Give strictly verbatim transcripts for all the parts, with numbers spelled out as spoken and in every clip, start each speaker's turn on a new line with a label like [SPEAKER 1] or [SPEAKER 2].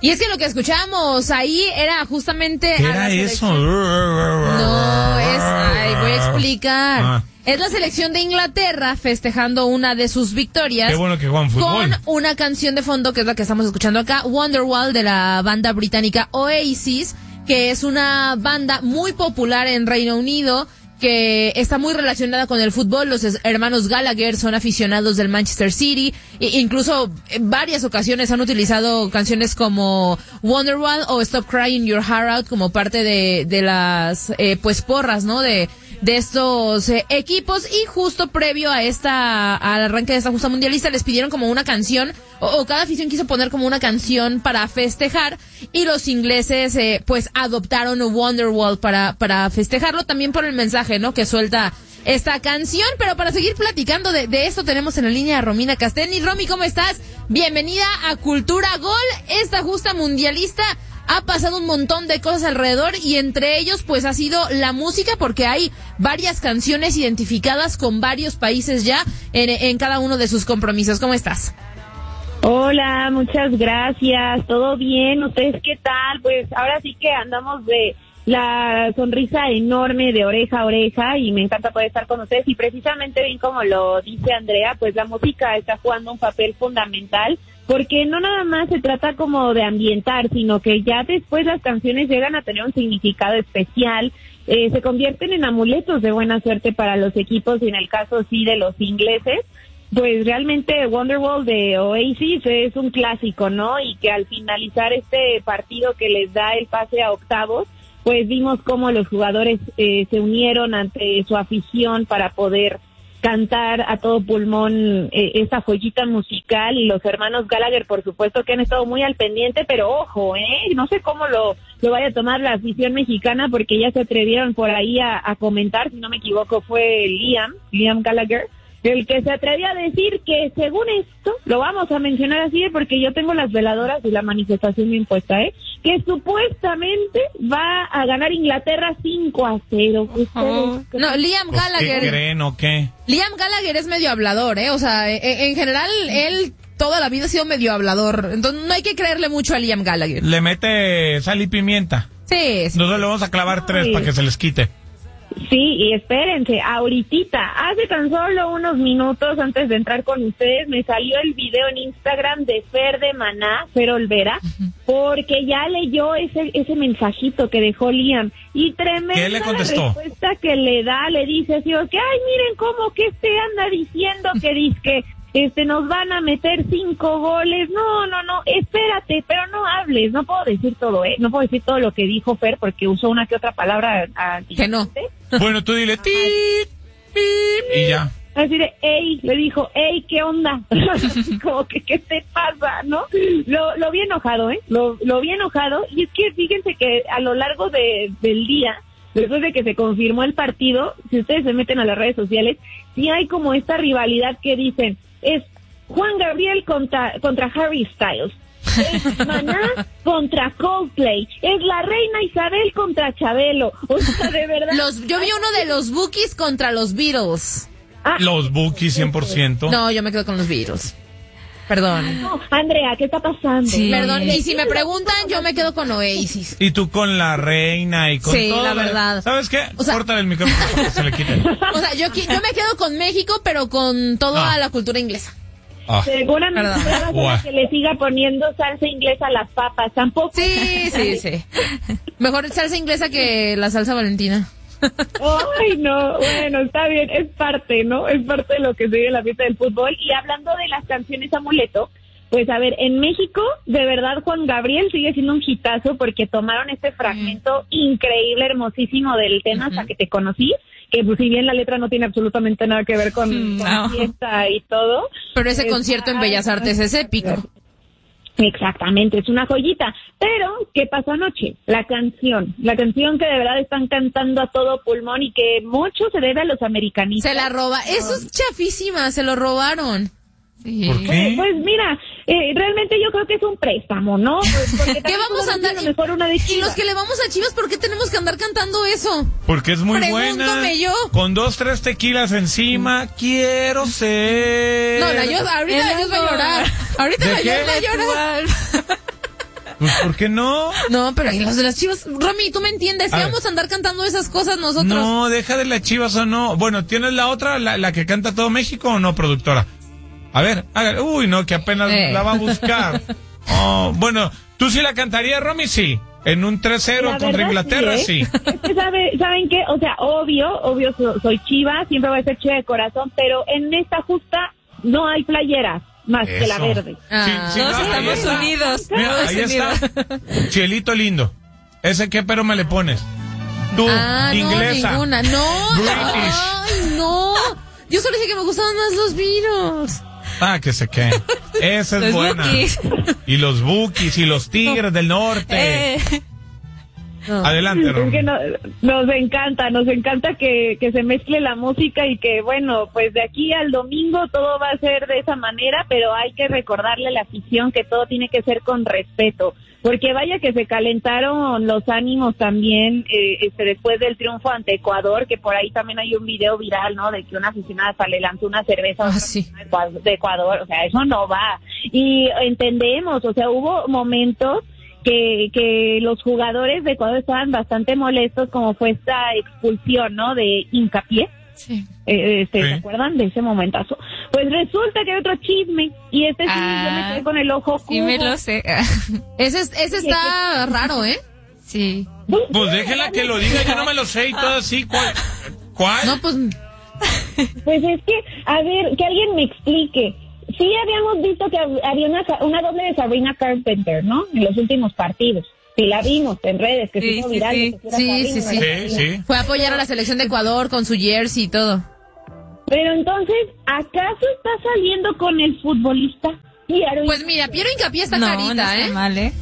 [SPEAKER 1] Y es que lo que escuchábamos ahí era justamente...
[SPEAKER 2] ¿Qué era eso?
[SPEAKER 1] No, es... Ay, voy a explicar.
[SPEAKER 2] Ah.
[SPEAKER 1] Es la selección de Inglaterra festejando una de sus victorias.
[SPEAKER 2] Qué bueno que juegan fútbol.
[SPEAKER 1] Con una canción de fondo, que es la que estamos escuchando acá, Wonderwall, de la banda británica Oasis, que es una banda muy popular en Reino Unido, que está muy relacionada con el fútbol. Los hermanos Gallagher son aficionados del Manchester City, e incluso en varias ocasiones han utilizado canciones como Wonderwall o Stop Crying Your Heart Out como parte de, de las eh, pues porras, ¿no? De de estos eh, equipos. Y justo previo a esta al arranque de esta justa mundialista les pidieron como una canción, o, o cada afición quiso poner como una canción para festejar, y los ingleses eh, pues adoptaron Wonderwall para para festejarlo, también por el mensaje, ¿no?, que suelta esta canción. Pero para seguir platicando de, de esto tenemos en la línea a Romina Castelli. Romy, ¿cómo estás? Bienvenida a Cultura Gol. Esta justa mundialista ha pasado un montón de cosas alrededor, y entre ellos pues ha sido la música, porque hay varias canciones identificadas con varios países ya en, en cada uno de sus compromisos. ¿Cómo estás?
[SPEAKER 3] Hola, muchas gracias. ¿Todo bien? ¿Ustedes qué tal? Pues ahora sí que andamos de la sonrisa enorme de oreja a oreja, y me encanta poder estar con ustedes. Y precisamente bien como lo dice Andrea, pues la música está jugando un papel fundamental, porque no nada más se trata como de ambientar, sino que ya después las canciones llegan a tener un significado especial, eh, se convierten en amuletos de buena suerte para los equipos, y en el caso sí de los ingleses, pues realmente Wonderwall de Oasis es un clásico, ¿no? Y que al finalizar este partido que les da el pase a octavos, pues vimos cómo los jugadores eh, se unieron ante su afición para poder cantar a todo pulmón eh, esta joyita musical. Y los hermanos Gallagher, por supuesto, que han estado muy al pendiente, pero ojo, eh, no sé cómo lo, lo vaya a tomar la afición mexicana, porque ya se atrevieron por ahí a, a comentar, si no me equivoco fue Liam, Liam Gallagher, el que se atrevía a decir que según esto, lo vamos a mencionar así porque yo tengo las veladoras y la manifestación bien puesta, ¿eh? Que supuestamente va a ganar Inglaterra cinco a cero.
[SPEAKER 1] Oh. No, Liam
[SPEAKER 2] Pues,
[SPEAKER 1] Gallagher.
[SPEAKER 2] ¿qué creen o qué?
[SPEAKER 1] Liam Gallagher es medio hablador, ¿eh? O sea, en, en general, él toda la vida ha sido medio hablador. Entonces no hay que creerle mucho a Liam Gallagher.
[SPEAKER 2] Le mete sal y pimienta.
[SPEAKER 1] Sí, sí.
[SPEAKER 2] Nosotros le vamos a clavar tres para que se les quite.
[SPEAKER 3] Sí, y espérense, ahorita, hace tan solo unos minutos antes de entrar con ustedes, me salió el video en Instagram de Fer de Maná, Fer Olvera, porque ya leyó ese ese mensajito que dejó Liam, y tremenda
[SPEAKER 2] ¿Qué le contestó?
[SPEAKER 3] la respuesta que le da, le dice así, que ay, miren cómo que este anda diciendo que dice que este nos van a meter cinco goles. No, no, no, espérate, pero no hables, no puedo decir todo, ¿eh? No puedo decir todo lo que dijo Fer, porque usó una que otra palabra. A,
[SPEAKER 1] que no.
[SPEAKER 2] Bueno, tú dile, tit, pip, y ya.
[SPEAKER 3] Así de, ey, le dijo, ey, ¿qué onda? Como que, ¿qué te pasa, no? Lo, lo vi enojado, ¿eh? Lo, lo vi enojado, y es que fíjense que a lo largo de, del día, después de que se confirmó el partido, si ustedes se meten a las redes sociales, sí hay como esta rivalidad que dicen, es Juan Gabriel contra, contra Harry Styles, es Maná contra Coldplay, es la reina Isabel contra Chabelo. O sea, de verdad.
[SPEAKER 1] Los, yo vi uno de los Bookies contra los Beatles.
[SPEAKER 3] Ah,
[SPEAKER 2] Los Bookies cien por ciento.
[SPEAKER 1] No, yo me quedo con los Beatles. Perdón.
[SPEAKER 3] no, Andrea, ¿qué está pasando?
[SPEAKER 1] Sí. Perdón, y si me preguntan, yo me quedo con Oasis.
[SPEAKER 2] Y tú con la reina y con
[SPEAKER 1] Sí,
[SPEAKER 2] todo.
[SPEAKER 1] la verdad.
[SPEAKER 2] ¿Sabes qué?
[SPEAKER 1] O sea,
[SPEAKER 2] Córtale el micrófono para que se le quite.
[SPEAKER 1] O sea, yo, yo me quedo con México, pero con toda
[SPEAKER 2] Ah.
[SPEAKER 1] la cultura inglesa.
[SPEAKER 2] Ah.
[SPEAKER 3] Seguramente
[SPEAKER 1] Perdón.
[SPEAKER 3] va a ser
[SPEAKER 2] Guau.
[SPEAKER 3] que le siga poniendo salsa inglesa a las papas, tampoco.
[SPEAKER 1] Sí, sí, sí. Mejor salsa inglesa que la salsa valentina.
[SPEAKER 3] Ay, no, bueno, está bien, es parte, ¿no? Es parte de lo que se vive en la fiesta del fútbol. Y hablando de las canciones amuleto, pues a ver, en México, de verdad, Juan Gabriel sigue siendo un hitazo, porque tomaron este fragmento increíble, hermosísimo del tema, Hasta que te conocí, que pues si bien la letra no tiene absolutamente nada que ver con,
[SPEAKER 1] No.
[SPEAKER 3] con la fiesta y todo.
[SPEAKER 1] Pero ese
[SPEAKER 3] pues,
[SPEAKER 1] concierto en Bellas Artes es épico.
[SPEAKER 3] Exactamente, es una joyita. Pero, ¿qué pasó anoche? La canción, la canción que de verdad están cantando a todo pulmón y que mucho se debe a los americanistas.
[SPEAKER 1] Se la roba. Eso es chafísima, se lo robaron. Sí.
[SPEAKER 2] ¿Por qué?
[SPEAKER 3] Pues mira, eh, realmente yo creo que es un préstamo, ¿no? Pues porque
[SPEAKER 1] ¿Qué
[SPEAKER 3] también
[SPEAKER 1] vamos a andar?
[SPEAKER 3] lo mejor una de
[SPEAKER 1] Y
[SPEAKER 3] Chivas.
[SPEAKER 1] los que le vamos a Chivas, ¿por qué tenemos que andar cantando eso?
[SPEAKER 2] Porque es muy
[SPEAKER 1] Pregúntame
[SPEAKER 2] buena.
[SPEAKER 1] yo.
[SPEAKER 2] Con dos, tres tequilas encima, quiero ser.
[SPEAKER 1] No, la yo, ahorita la yo va a llorar. Ahorita
[SPEAKER 2] ¿De
[SPEAKER 1] la yo
[SPEAKER 2] qué?
[SPEAKER 1] va a llorar.
[SPEAKER 2] Pues, ¿por qué no?
[SPEAKER 1] No, pero ahí los de las Chivas, Romy, tú me entiendes, si vamos a andar cantando esas cosas nosotros.
[SPEAKER 2] No, deja de las Chivas o no. Bueno, ¿tienes la otra, la, la que canta todo México o no, productora? A ver, hágale. Uy, no, que apenas
[SPEAKER 1] Eh.
[SPEAKER 2] la va a buscar. Oh, bueno, ¿tú sí la cantarías, Romy? Sí. En un tres cero
[SPEAKER 3] La
[SPEAKER 2] contra
[SPEAKER 3] verdad,
[SPEAKER 2] Inglaterra,
[SPEAKER 3] sí,
[SPEAKER 2] sí.
[SPEAKER 3] ¿eh? Es que sabe, ¿saben qué? O sea, obvio, obvio so- soy Chiva, siempre voy a ser Chiva de corazón, pero en esta justa no hay playera más que la
[SPEAKER 2] Eso.
[SPEAKER 3] verde.
[SPEAKER 1] Ah.
[SPEAKER 2] Sí, sí,
[SPEAKER 4] Todos
[SPEAKER 2] no, ahí
[SPEAKER 4] estamos
[SPEAKER 2] está.
[SPEAKER 4] unidos.
[SPEAKER 2] Mira,
[SPEAKER 4] todos
[SPEAKER 2] ahí
[SPEAKER 4] unidos.
[SPEAKER 2] está. Cielito lindo. ¿Ese qué pero me le pones? Tú,
[SPEAKER 1] Ah,
[SPEAKER 2] inglesa.
[SPEAKER 1] no, ninguna. No,
[SPEAKER 2] British.
[SPEAKER 1] ay, no. Yo solo dije que me gustaban más los vinos.
[SPEAKER 2] Ah, que se quede. Esa es
[SPEAKER 4] Los
[SPEAKER 2] buena.
[SPEAKER 4] Bukis.
[SPEAKER 2] Y los Bukis y los Tigres del Norte.
[SPEAKER 4] Eh,
[SPEAKER 1] No.
[SPEAKER 2] Adelante,
[SPEAKER 3] Es
[SPEAKER 2] Romy.
[SPEAKER 3] que no- nos encanta, nos encanta que, que se mezcle la música y que, bueno, pues de aquí al domingo todo va a ser de esa manera, pero hay que recordarle a la afición que todo tiene que ser con respeto, porque vaya que se calentaron los ánimos también eh, este, después del triunfo ante Ecuador, que por ahí también hay un video viral, ¿no?, de que una aficionada hasta le lanzó una cerveza a
[SPEAKER 1] Ah,
[SPEAKER 3] otra
[SPEAKER 1] sí.
[SPEAKER 3] aficionada de Ecuador, o sea, eso no va. Y entendemos, o sea, hubo momentos que, que los jugadores de Ecuador estaban bastante molestos, como fue esta expulsión, ¿no?, de Hincapié.
[SPEAKER 1] Sí.
[SPEAKER 3] Eh, este,
[SPEAKER 2] Sí.
[SPEAKER 3] ¿Se acuerdan de ese momentazo? Pues resulta que hay otro chisme, y este sí,
[SPEAKER 4] Ah,
[SPEAKER 3] yo me quedé con el ojo
[SPEAKER 4] sí me
[SPEAKER 3] cubo.
[SPEAKER 4] lo sé.
[SPEAKER 1] Ese, es- ese está raro, ¿eh?
[SPEAKER 4] Sí.
[SPEAKER 2] Pues déjela que lo diga, yo no me lo sé y todo así. ¿Cuál? ¿Cuál?
[SPEAKER 1] No, pues,
[SPEAKER 3] Pues es que, a ver, que alguien me explique. Sí habíamos visto que hab- había una, una doble de Sabrina Carpenter, ¿no?, en los últimos partidos. Sí la vimos en redes, que se
[SPEAKER 4] Sí,
[SPEAKER 3] hizo
[SPEAKER 4] sí,
[SPEAKER 3] viral.
[SPEAKER 4] sí.
[SPEAKER 3] que era
[SPEAKER 1] Sí,
[SPEAKER 3] Sabrina,
[SPEAKER 1] sí, sí.
[SPEAKER 3] ¿verdad?
[SPEAKER 2] Sí, sí.
[SPEAKER 1] fue a apoyar a la selección de Ecuador con su jersey y todo.
[SPEAKER 3] Pero entonces, ¿acaso está saliendo con el futbolista? Piero?
[SPEAKER 1] Pues mira, Piero Hincapié está
[SPEAKER 4] no,
[SPEAKER 1] carita,
[SPEAKER 4] no está
[SPEAKER 1] ¿eh?
[SPEAKER 4] mal, ¿eh?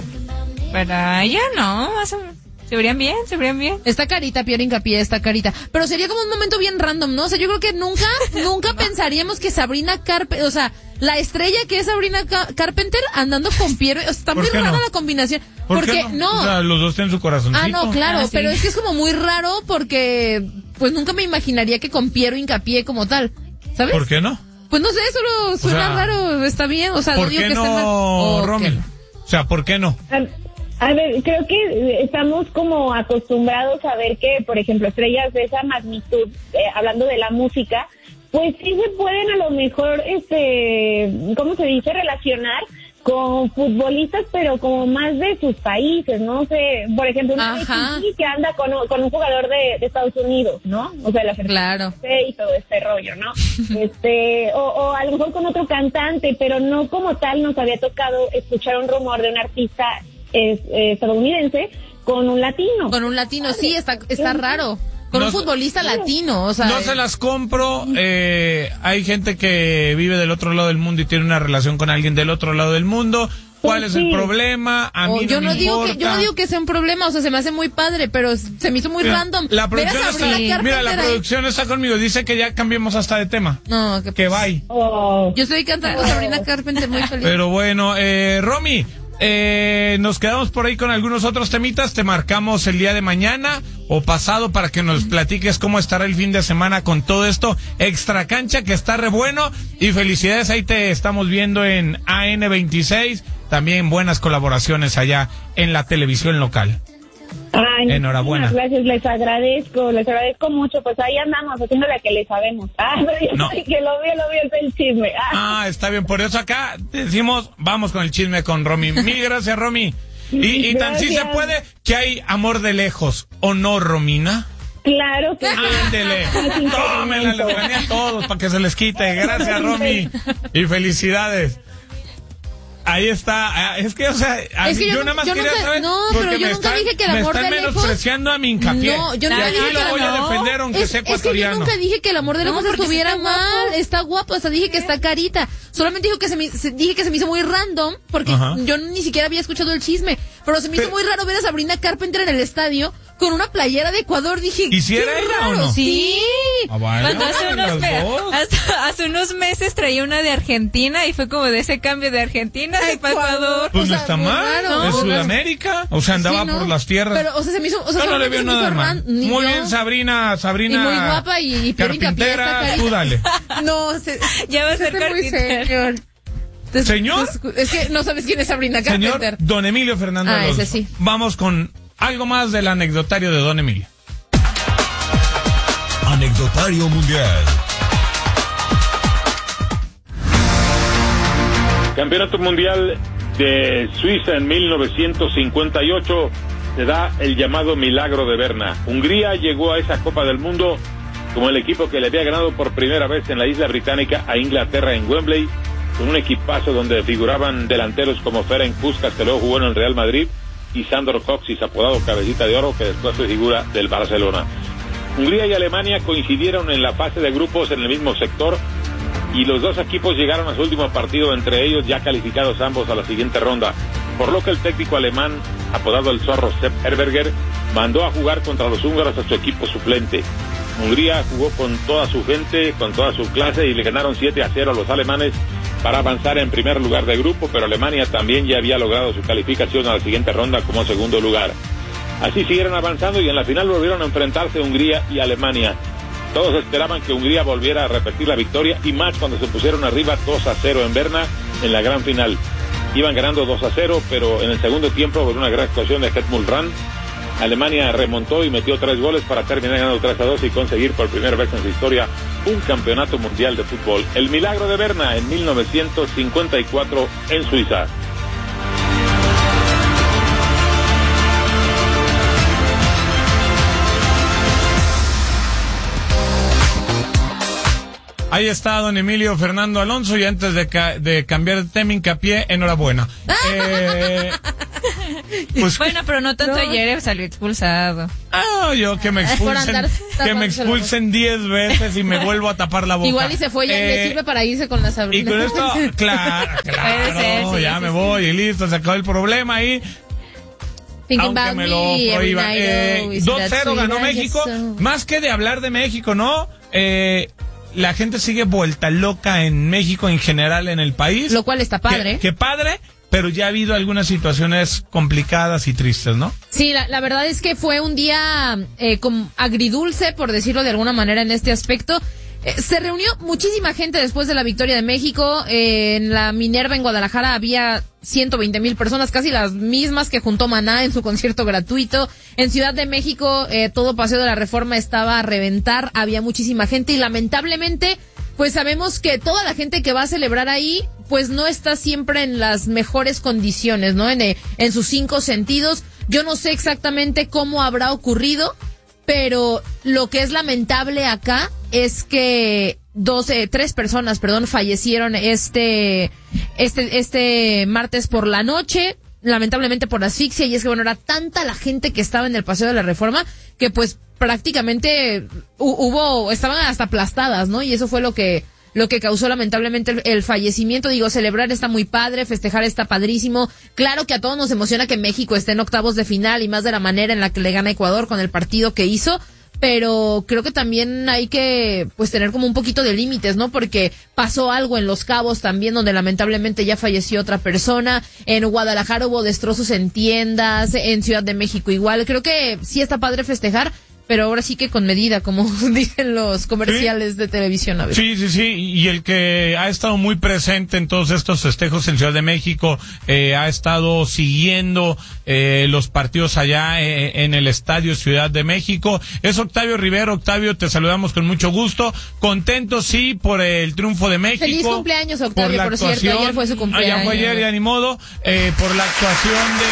[SPEAKER 4] Para ella no, más o- se verían bien, se verían bien.
[SPEAKER 1] Está carita, Piero Hincapié, está carita. Pero sería como un momento bien random, ¿no? O sea, yo creo que nunca, nunca pensaríamos que Sabrina Carpenter, o sea, la estrella que es Sabrina Ca- Carpenter andando con Piero, o sea, está
[SPEAKER 2] ¿Por
[SPEAKER 1] muy
[SPEAKER 2] qué
[SPEAKER 1] rara
[SPEAKER 2] no?
[SPEAKER 1] la combinación.
[SPEAKER 2] ¿Por
[SPEAKER 1] porque
[SPEAKER 2] qué no? O sea, los dos tienen su corazoncito.
[SPEAKER 1] Ah, no, claro,
[SPEAKER 4] Ah, sí.
[SPEAKER 1] pero es que es como muy raro porque, pues nunca me imaginaría que con Piero Hincapié como tal, ¿sabes?
[SPEAKER 2] ¿Por qué no?
[SPEAKER 1] Pues no sé, solo suena
[SPEAKER 2] sea,
[SPEAKER 1] raro, está bien, o sea, no
[SPEAKER 2] ¿Por
[SPEAKER 1] digo
[SPEAKER 2] qué
[SPEAKER 1] que esté mal.
[SPEAKER 2] no,
[SPEAKER 1] Ok.
[SPEAKER 2] Romy? O sea, ¿por qué no?
[SPEAKER 3] A, a ver, creo que estamos como acostumbrados a ver que, por ejemplo, estrellas de esa magnitud, eh, hablando de la música, pues sí se pueden a lo mejor, este, ¿cómo se dice?, relacionar con futbolistas, pero como más de sus países, ¿no? sé, por ejemplo, una
[SPEAKER 1] Ajá.
[SPEAKER 3] Becky G que anda con, con un jugador de, de Estados Unidos, ¿no? O sea, la
[SPEAKER 1] Claro.
[SPEAKER 3] y todo este rollo, ¿no? Este, o, o a lo mejor con otro cantante, pero no como tal nos había tocado escuchar un rumor de un artista es, eh, estadounidense con un latino.
[SPEAKER 1] Con un latino, sí, está, está raro. Con
[SPEAKER 2] No
[SPEAKER 1] un
[SPEAKER 2] se-
[SPEAKER 1] futbolista latino, o sea.
[SPEAKER 2] No se las compro. Eh, hay gente que vive del otro lado del mundo y tiene una relación con alguien del otro lado del mundo. ¿Cuál es el
[SPEAKER 3] Sí.
[SPEAKER 2] problema? A
[SPEAKER 1] o
[SPEAKER 2] mí
[SPEAKER 1] yo
[SPEAKER 2] no,
[SPEAKER 1] no
[SPEAKER 2] me
[SPEAKER 1] digo
[SPEAKER 2] importa.
[SPEAKER 1] que yo no digo que sea un problema, o sea, se me hace muy padre, pero se me hizo muy
[SPEAKER 2] Mira,
[SPEAKER 1] random.
[SPEAKER 2] La
[SPEAKER 1] Ver a
[SPEAKER 2] producción
[SPEAKER 1] Sabrina
[SPEAKER 2] está, mira, la
[SPEAKER 1] Carpenter ahí.
[SPEAKER 2] producción está conmigo. Dice que ya cambiemos hasta de tema.
[SPEAKER 1] No, que,
[SPEAKER 2] Que bye.
[SPEAKER 3] Oh,
[SPEAKER 1] yo estoy cantando a Sabrina Carpenter muy feliz.
[SPEAKER 2] Pero bueno, eh, Romy, eh, nos quedamos por ahí con algunos otros temitas. Te marcamos el día de mañana o pasado para que nos platiques cómo estará el fin de semana con todo esto. Extra cancha que está re bueno. Y felicidades, ahí te estamos viendo en A N veintiséis. También buenas colaboraciones allá en la televisión local.
[SPEAKER 3] ay,
[SPEAKER 2] Enhorabuena.
[SPEAKER 3] muchísimas gracias, les agradezco, les agradezco mucho, pues ahí andamos haciendo la que le sabemos. Ah, pero yo
[SPEAKER 2] No.
[SPEAKER 3] soy que lo vio, lo vio el chisme. Ah.
[SPEAKER 2] Ah, está bien. Por eso acá decimos, vamos con el chisme con Romy. Mil gracias, Romy. Y, y tan sí se
[SPEAKER 3] Gracias.
[SPEAKER 2] puede que hay amor de lejos, ¿o no, Romina?
[SPEAKER 3] Claro que sí.
[SPEAKER 2] Ándele, tómenla, les gané a todos para que se les quite. Gracias, Romy. Y felicidades. Ahí está. Ah, Es que, o sea, a
[SPEAKER 1] Es que
[SPEAKER 2] mí-
[SPEAKER 1] yo
[SPEAKER 2] yo,
[SPEAKER 1] no-
[SPEAKER 2] nada más
[SPEAKER 1] yo
[SPEAKER 2] quería
[SPEAKER 1] nunca-
[SPEAKER 2] saber.
[SPEAKER 1] no,
[SPEAKER 2] porque
[SPEAKER 1] pero yo
[SPEAKER 2] me
[SPEAKER 1] nunca
[SPEAKER 2] están-
[SPEAKER 1] dije que el amor
[SPEAKER 2] me están
[SPEAKER 1] de lejos-
[SPEAKER 2] menospreciando a mi hincapié.
[SPEAKER 1] No, yo
[SPEAKER 2] y
[SPEAKER 1] nunca
[SPEAKER 2] aquí
[SPEAKER 1] dije
[SPEAKER 2] lo
[SPEAKER 1] que
[SPEAKER 2] voy
[SPEAKER 1] la-
[SPEAKER 2] a defender aunque
[SPEAKER 1] es,
[SPEAKER 2] sea
[SPEAKER 1] es que yo
[SPEAKER 2] ecuatoriano.
[SPEAKER 1] nunca dije que el amor de
[SPEAKER 4] No,
[SPEAKER 1] lejos
[SPEAKER 4] porque
[SPEAKER 1] estuviera
[SPEAKER 4] está guapo.
[SPEAKER 1] mal, está guapo, hasta dije que está carita. Solamente dijo que se me, se- dije que se me hizo muy random, porque
[SPEAKER 2] Ajá.
[SPEAKER 1] yo ni siquiera había escuchado el chisme, pero se me hizo
[SPEAKER 2] Pero-
[SPEAKER 1] muy raro ver a Sabrina Carpenter en el estadio con una playera de Ecuador. Dije,
[SPEAKER 2] ¿Y si
[SPEAKER 1] qué
[SPEAKER 2] era ella
[SPEAKER 1] raro.
[SPEAKER 2] o no?
[SPEAKER 1] Sí.
[SPEAKER 2] Ah, bueno,
[SPEAKER 4] Cuando hace unos,
[SPEAKER 2] las
[SPEAKER 4] me-
[SPEAKER 2] dos.
[SPEAKER 4] hasta- hace unos meses traía una de Argentina y fue como de ese cambio de Argentina se fue a Ecuador.
[SPEAKER 2] Pues
[SPEAKER 1] O
[SPEAKER 2] no
[SPEAKER 1] sea,
[SPEAKER 2] está
[SPEAKER 1] muy
[SPEAKER 2] mal,
[SPEAKER 1] raro,
[SPEAKER 2] es
[SPEAKER 1] muy raro.
[SPEAKER 2] Sudamérica, o sea, andaba
[SPEAKER 1] Sí, ¿no?
[SPEAKER 2] por las tierras.
[SPEAKER 1] Pero, o sea, se me hizo, o sea,
[SPEAKER 2] Yo no le
[SPEAKER 1] solamente
[SPEAKER 2] veo
[SPEAKER 1] se me hizo
[SPEAKER 2] nada mal.
[SPEAKER 1] ran- ni
[SPEAKER 2] Muy
[SPEAKER 1] yo.
[SPEAKER 2] bien, Sabrina, Sabrina.
[SPEAKER 1] Y muy guapa y, y Piero Hincapié está
[SPEAKER 2] Carpintera,
[SPEAKER 1] carita.
[SPEAKER 2] tú dale.
[SPEAKER 1] No, se,
[SPEAKER 4] Ya va a
[SPEAKER 1] se
[SPEAKER 4] ser
[SPEAKER 1] hace muy
[SPEAKER 4] carpintera.
[SPEAKER 1] señor. Des,
[SPEAKER 2] Señor.
[SPEAKER 1] Des, es que no sabes quién es Sabrina Carpenter.
[SPEAKER 2] Señor Don Emilio Fernando
[SPEAKER 1] Ah,
[SPEAKER 2] Alonso.
[SPEAKER 1] ese sí.
[SPEAKER 2] Vamos con algo más del anecdotario de Don Emilio.
[SPEAKER 5] Anecdotario mundial.
[SPEAKER 6] Campeonato Mundial de Suiza en mil novecientos cincuenta y ocho se da el llamado Milagro de Berna. Hungría llegó a esa Copa del Mundo como el equipo que le había ganado por primera vez en la isla británica a Inglaterra en Wembley, con un equipazo donde figuraban delanteros como Ferenc Puskás, que luego jugó en el Real Madrid, y Sandor Kocsis, apodado Cabecita de Oro, que después fue figura del Barcelona. Hungría y Alemania coincidieron en la fase de grupos en el mismo sector, y los dos equipos llegaron a su último partido, entre ellos ya calificados ambos a la siguiente ronda, por lo que el técnico alemán, apodado el Zorro Sepp Herberger, mandó a jugar contra los húngaros a su equipo suplente. Hungría jugó con toda su gente, con toda su clase, y le ganaron siete a cero a los alemanes para avanzar en primer lugar de grupo, pero Alemania también ya había logrado su calificación a la siguiente ronda como segundo lugar. Así siguieron avanzando y en la final volvieron a enfrentarse Hungría y Alemania. Todos esperaban que Hungría volviera a repetir la victoria, y más cuando se pusieron arriba dos a cero en Berna en la gran final. Iban ganando dos a cero, pero en el segundo tiempo, con una gran actuación de Helmut Rahn, Alemania remontó y metió tres goles para terminar ganando tres a dos y conseguir por primera vez en su historia un campeonato mundial de fútbol. El Milagro de Berna en mil novecientos cincuenta y cuatro en Suiza.
[SPEAKER 2] Ahí está Don Emilio Fernando Alonso, y antes de, ca de cambiar de tema, hincapié, enhorabuena. Eh,
[SPEAKER 4] pues, bueno, pero no tanto, no. Ayer salió expulsado.
[SPEAKER 2] Ah, yo que me expulsen, que me expulsen diez veces y me vuelvo a tapar la boca.
[SPEAKER 1] Igual y se fue, ya eh, le sirve para irse con la Sabrina.
[SPEAKER 2] Y con esto, claro, claro, ser, sí, ya sí, me sí. voy y listo, se acabó el problema ahí. Aunque me lo prohíban. Eh, dos cero ganó México. Más que de hablar de México, ¿no? Eh... La gente sigue vuelta loca en México en general, en el país.
[SPEAKER 1] Lo cual está padre.
[SPEAKER 2] Que, que padre, pero ya ha habido algunas situaciones complicadas y tristes, ¿no?
[SPEAKER 1] Sí, la, la verdad es que fue un día eh, como agridulce, por decirlo de alguna manera, en este aspecto. Eh, se reunió muchísima gente después de la victoria de México. Eh, en la Minerva en Guadalajara había ciento veinte mil personas, casi las mismas que juntó Maná en su concierto gratuito. En Ciudad de México, eh, todo Paseo de la Reforma estaba a reventar, había muchísima gente, y lamentablemente, pues sabemos que toda la gente que va a celebrar ahí, pues no está siempre en las mejores condiciones, ¿no? En, en sus cinco sentidos. Yo no sé exactamente cómo habrá ocurrido, pero lo que es lamentable acá es que doce, tres personas, perdón, fallecieron este, este, este martes por la noche, lamentablemente por asfixia, y es que bueno, era tanta la gente que estaba en el Paseo de la Reforma que pues prácticamente hubo, estaban hasta aplastadas, ¿no? Y eso fue lo que, lo que causó lamentablemente el, el fallecimiento. Digo, celebrar está muy padre, festejar está padrísimo. Claro que a todos nos emociona que México esté en octavos de final, y más de la manera en la que le gana Ecuador con el partido que hizo. Pero creo que también hay que pues tener como un poquito de límites, ¿no? Porque pasó algo en Los Cabos también, donde lamentablemente ya falleció otra persona. En Guadalajara hubo destrozos en tiendas, en Ciudad de México igual. Creo que sí está padre festejar, pero ahora sí que con medida, como dicen los comerciales ¿Sí? de televisión a veces.
[SPEAKER 2] Sí, sí, sí, y el que ha estado muy presente en todos estos festejos en Ciudad de México, eh, ha estado siguiendo eh, los partidos allá eh, en el Estadio Ciudad de México, es Octavio Rivero. Octavio, te saludamos con mucho gusto, contento sí por el triunfo de México.
[SPEAKER 1] Feliz cumpleaños, Octavio, por, por cierto, ayer fue su cumpleaños.
[SPEAKER 2] Allá fue ayer, ya ni modo, eh, por la actuación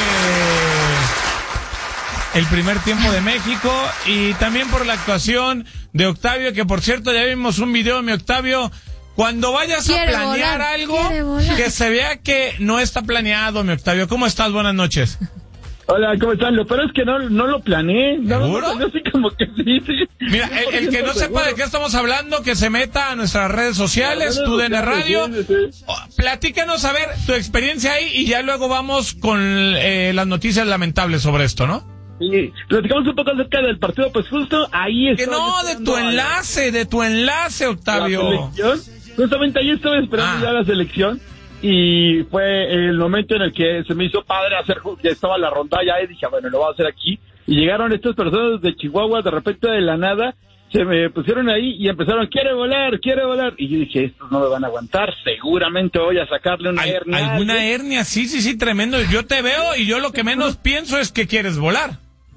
[SPEAKER 2] de el primer tiempo de México, y también por la actuación de Octavio, que por cierto ya vimos un video, mi Octavio. Cuando vayas a planear volar, algo, que se vea que no está planeado, mi Octavio. ¿Cómo estás? Buenas noches.
[SPEAKER 7] Hola, ¿cómo están? Lo peor es que no, no lo planeé.
[SPEAKER 2] ¿Seguro?
[SPEAKER 7] No, no, así como que sí, sí.
[SPEAKER 2] Mira, el, el que no sepa de qué estamos hablando, que se meta a nuestras redes sociales, Tu D N Radio. Sí, sí. Platícanos, a ver, tu experiencia ahí, y ya luego vamos con eh, las noticias lamentables sobre esto, ¿no?
[SPEAKER 7] Sí, platicamos un poco acerca del partido, pues justo ahí está.
[SPEAKER 2] Que no, de tu enlace, de tu enlace, Octavio.
[SPEAKER 7] Justamente ahí estuve esperando ah. ya la selección, y fue el momento en el que se me hizo padre hacer, que estaba la rondalla, y dije, bueno, lo voy a hacer aquí. Y llegaron estas personas de Chihuahua de repente de la nada, se me pusieron ahí y empezaron, quiere volar, quiere volar. Y yo dije, estos no me van a aguantar, seguramente voy a sacarle una
[SPEAKER 2] ¿Al,
[SPEAKER 7] hernia.
[SPEAKER 2] ¿Alguna hernia? Sí, sí, sí, tremendo. Yo te veo y yo lo que menos pienso es que quieres volar.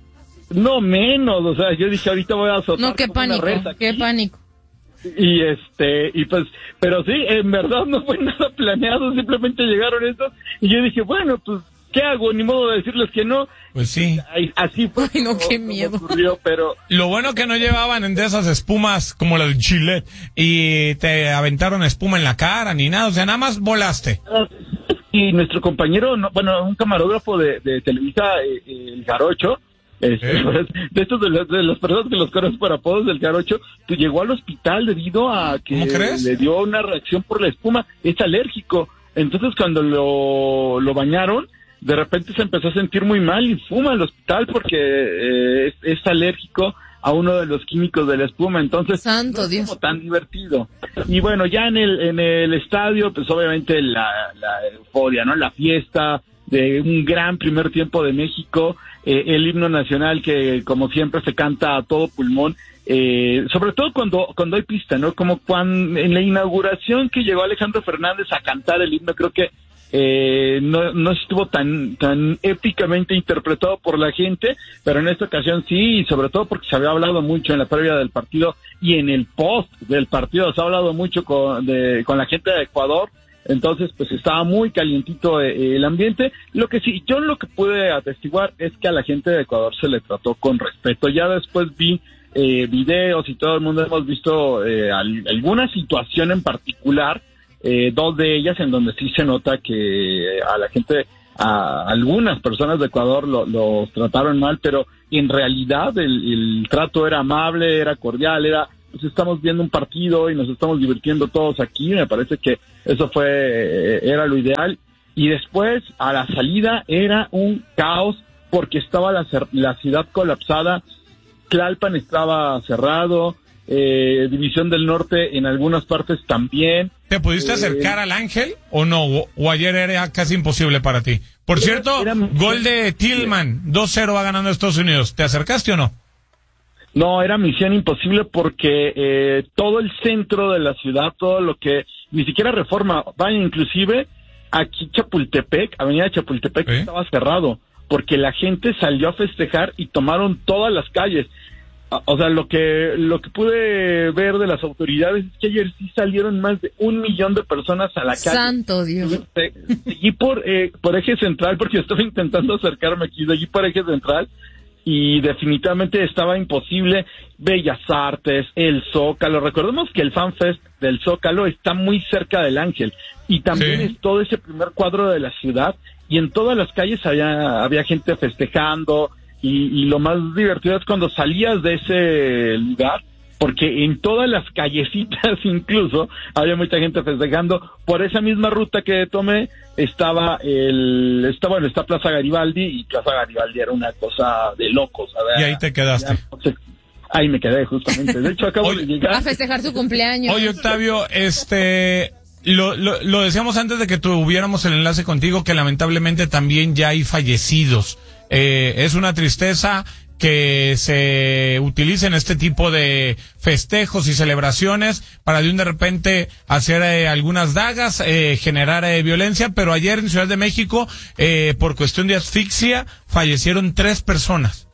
[SPEAKER 7] No menos, o sea, yo dije, ahorita voy a azotar.
[SPEAKER 1] No, qué pánico, qué pánico.
[SPEAKER 7] Y este, y pues, pero sí, en verdad no fue nada planeado, simplemente llegaron estos, y yo dije, bueno, pues, ¿qué hago? Ni modo de decirles que no.
[SPEAKER 2] Pues sí.
[SPEAKER 7] Así fue.
[SPEAKER 1] Ay, no,
[SPEAKER 7] como,
[SPEAKER 1] qué miedo.
[SPEAKER 7] Ocurrió, pero...
[SPEAKER 2] Lo bueno que no llevaban de esas espumas como la de Chile y te aventaron espuma en la cara ni nada, o sea, nada más volaste.
[SPEAKER 7] Y nuestro compañero, no, bueno, un camarógrafo de, de Televisa, eh, el Jarocho, este, ¿Eh? de estos de, los, de las personas que los conocen por apodos del Jarocho, pues llegó al hospital debido a que le dio una reacción por la espuma, es alérgico. Entonces cuando lo, lo bañaron, de repente se empezó a sentir muy mal y fuma al hospital porque eh, es, es alérgico a uno de los químicos de la espuma. Entonces
[SPEAKER 1] Santo
[SPEAKER 7] no es
[SPEAKER 1] Dios.
[SPEAKER 7] como tan divertido. Y bueno, ya en el en el estadio, pues obviamente la, la euforia, ¿no? La fiesta de un gran primer tiempo de México, eh, el himno nacional que como siempre se canta a todo pulmón, eh, sobre todo cuando cuando hay pista, ¿no? Como cuando en la inauguración que llegó Alejandro Fernández a cantar el himno, creo que eh, no, no estuvo tan tan épicamente interpretado por la gente, pero en esta ocasión sí, y sobre todo porque se había hablado mucho en la previa del partido y en el post del partido, se ha hablado mucho con, de, con la gente de Ecuador. Entonces, pues estaba muy calientito eh, el ambiente. Lo que sí, yo lo que pude atestiguar es que a la gente de Ecuador se le trató con respeto. Ya después vi eh, videos y todo el mundo hemos visto eh, al, alguna situación en particular, eh, dos de ellas en donde sí se nota que a la gente, a algunas personas de Ecuador lo, los trataron mal, pero en realidad el, el trato era amable, era cordial, era... pues estamos viendo un partido y nos estamos divirtiendo todos aquí, me parece que eso fue, era lo ideal, y después a la salida era un caos porque estaba la, la ciudad colapsada, Tlalpan estaba cerrado, eh, División del Norte en algunas partes también.
[SPEAKER 2] ¿Te pudiste eh, acercar al Ángel o no? O, o ayer era casi imposible para ti. Por era, cierto, era, gol de Tillman, dos cero va ganando Estados Unidos, ¿te acercaste o no?
[SPEAKER 7] No, era misión imposible porque eh, todo el centro de la ciudad, todo lo que, ni siquiera Reforma, vaya, inclusive aquí Chapultepec, Avenida Chapultepec, ¿Eh? estaba cerrado, porque la gente salió a festejar y tomaron todas las calles. O sea, lo que lo que pude ver de las autoridades es que ayer sí salieron más de un millón de personas a la calle.
[SPEAKER 1] Santo Dios.
[SPEAKER 7] Seguí por, eh, por Eje Central, porque estaba intentando acercarme aquí, seguí por Eje Central, y definitivamente estaba imposible. Bellas Artes, el Zócalo, recordemos que el Fan Fest del Zócalo está muy cerca del Ángel, y también sí. es todo ese primer cuadro de la ciudad, y en todas las calles había, había gente festejando, y, y lo más divertido es cuando salías de ese lugar, porque en todas las callecitas incluso había mucha gente festejando. Por esa misma ruta que tomé estaba el estaba bueno, está Plaza Garibaldi, y Plaza Garibaldi era una cosa de locos. A ver,
[SPEAKER 2] y ahí te quedaste.
[SPEAKER 7] Ya, ahí me quedé justamente. De hecho acabo
[SPEAKER 2] Oye,
[SPEAKER 7] de llegar
[SPEAKER 1] a festejar su cumpleaños.
[SPEAKER 2] Oye, Octavio, este lo, lo, lo decíamos antes de que tuviéramos el enlace contigo, que lamentablemente también ya hay fallecidos. Eh, es una tristeza que se utilicen este tipo de festejos y celebraciones para de un de repente hacer eh, algunas dagas, eh, generar eh, violencia, pero ayer en Ciudad de México, eh, por cuestión de asfixia, fallecieron tres personas.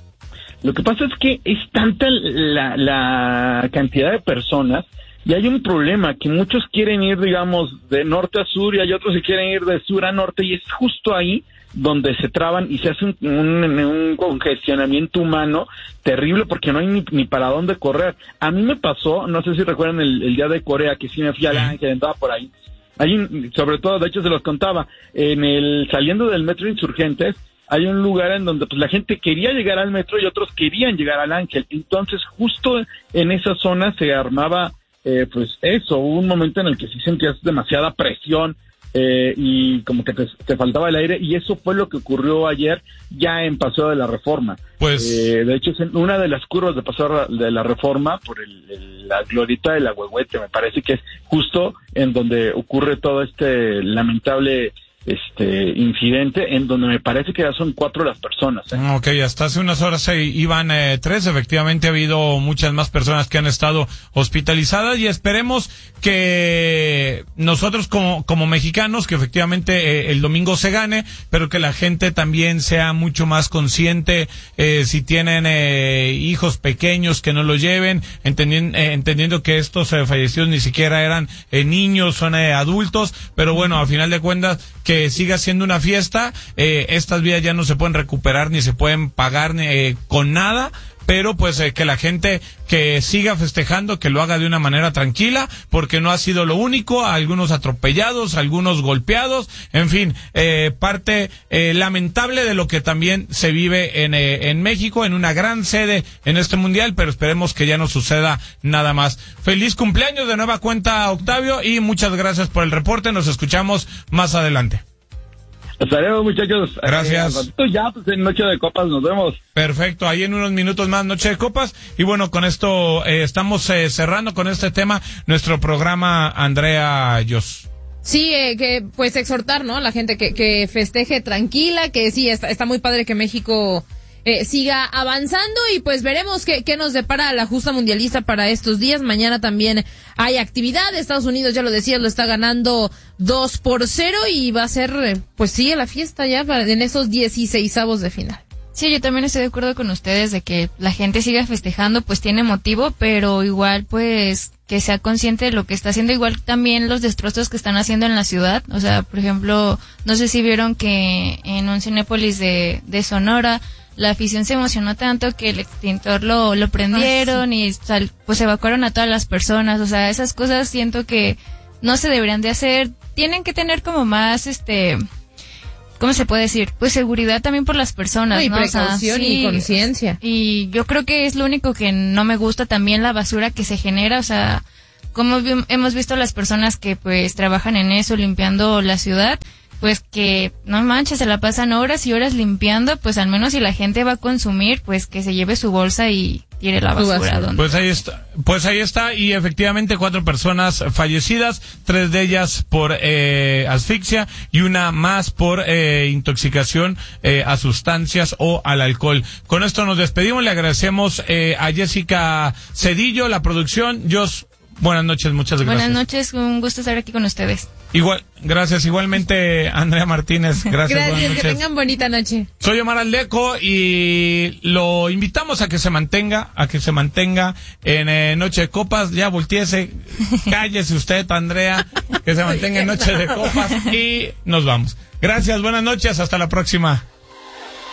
[SPEAKER 7] Lo que pasa es que es tanta la, la cantidad de personas, y hay un problema, que muchos quieren ir, digamos, de norte a sur, y hay otros que quieren ir de sur a norte, y es justo ahí donde se traban y se hace un, un, un congestionamiento humano terrible, porque no hay ni, ni para dónde correr. A mí me pasó, no sé si recuerdan el, el día de Corea, que sí me fui al Ángel, andaba por ahí. Hay un, sobre todo, de hecho se los contaba, en el saliendo del metro Insurgentes, hay un lugar en donde pues la gente quería llegar al metro y otros querían llegar al Ángel. Entonces, justo en esa zona se armaba, eh, pues eso, hubo un momento en el que sí sentías demasiada presión, Eh, y como que te, te faltaba el aire, y eso fue lo que ocurrió ayer ya en Paseo de la Reforma.
[SPEAKER 2] Pues
[SPEAKER 7] eh, de hecho es en una de las curvas de Paseo de la Reforma, por el, el, la glorieta de la Huehuete, me parece que es justo en donde ocurre todo este lamentable este incidente en donde me parece que ya son cuatro las personas. ¿eh?
[SPEAKER 2] Ok, hasta hace unas horas eh, iban eh, tres, efectivamente ha habido muchas más personas que han estado hospitalizadas y esperemos que nosotros como, como mexicanos, que efectivamente eh, el domingo se gane, pero que la gente también sea mucho más consciente, eh, si tienen eh, hijos pequeños que no lo lleven, entendiendo, eh, entendiendo que estos eh, fallecidos ni siquiera eran eh, niños, son eh, adultos, pero bueno, a final de cuentas, que siga siendo una fiesta, eh, estas vidas ya no se pueden recuperar ni se pueden pagar eh, con nada, pero pues eh, que la gente que siga festejando, que lo haga de una manera tranquila, porque no ha sido lo único, algunos atropellados, algunos golpeados, en fin, eh, parte eh, lamentable de lo que también se vive en, eh, en México, en una gran sede en este mundial, pero esperemos que ya no suceda nada más. Feliz cumpleaños de nueva cuenta, Octavio, y muchas gracias por el reporte, nos escuchamos más adelante.
[SPEAKER 7] Hasta luego, muchachos.
[SPEAKER 2] Gracias.
[SPEAKER 7] Eh, ya, pues en Noche de Copas nos vemos.
[SPEAKER 2] Perfecto, ahí en unos minutos más Noche de Copas. Y bueno, con esto eh, estamos eh, cerrando con este tema nuestro programa, Andrea Yos.
[SPEAKER 1] Sí, eh, que pues exhortar, ¿no? La gente que, que festeje tranquila, que sí, está, está muy padre que México eh, siga avanzando y pues veremos qué, qué nos depara la justa mundialista para estos días. Mañana también hay actividad. Estados Unidos, ya lo decías, lo está ganando dos por cero y va a ser, pues sigue la fiesta ya para, en esos dieciseisavos de final.
[SPEAKER 4] Sí, yo también estoy de acuerdo con ustedes de que la gente siga festejando, pues tiene motivo, pero igual pues que sea consciente de lo que está haciendo, igual también los destrozos que están haciendo en la ciudad. O sea, por ejemplo, no sé si vieron que en un Cinépolis de, de Sonora, la afición se emocionó tanto que el extintor lo, lo prendieron y sal, pues evacuaron a todas las personas. O sea, esas cosas siento que no se deberían de hacer. Tienen que tener como más, este, ¿cómo se puede decir? Pues seguridad también por las personas,
[SPEAKER 1] y
[SPEAKER 4] ¿no?
[SPEAKER 1] precaución, o sea, sí, y conciencia.
[SPEAKER 4] Y yo creo que es lo único que no me gusta, también la basura que se genera. O sea, como vi- hemos visto las personas que pues trabajan en eso, limpiando la ciudad, pues que no manches, se la pasan horas y horas limpiando, pues al menos si la gente va a consumir, pues que se lleve su bolsa y tire la basura.
[SPEAKER 1] basura.
[SPEAKER 4] Donde
[SPEAKER 2] Pues ahí está, pues ahí está, y efectivamente cuatro personas fallecidas, tres de ellas por eh, asfixia y una más por eh, intoxicación eh, a sustancias o al alcohol. Con esto nos despedimos, le agradecemos eh, a Jessica Cedillo, la producción. Jos, buenas noches, muchas gracias.
[SPEAKER 4] Buenas noches, un gusto estar aquí con ustedes.
[SPEAKER 2] Igual, gracias, igualmente Andrea Martínez, gracias.
[SPEAKER 1] Gracias, que tengan bonita noche.
[SPEAKER 2] Soy Omar Aldeco y lo invitamos a que se mantenga, a que se mantenga en eh, Noche de Copas. Ya volteese, cállese usted, Andrea, que se mantenga en Noche de Copas y nos vamos. Gracias, buenas noches, hasta la próxima.